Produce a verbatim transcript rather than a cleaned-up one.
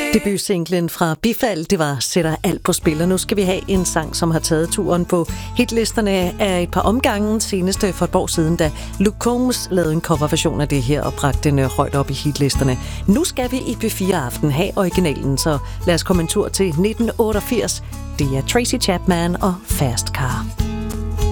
Debutsinglen fra Bifald, det var Sætter alt på spil, og nu skal vi have en sang, som har taget turen på hitlisterne af et par omgange. Seneste for et år siden, da Luke Combs lavede en coverversion af det her og bragte den højt op i hitlisterne. Nu skal vi i P fire Aften have originalen, så lad os komme en tur til nitten otteogfirs. Det er Tracy Chapman og Fast Car.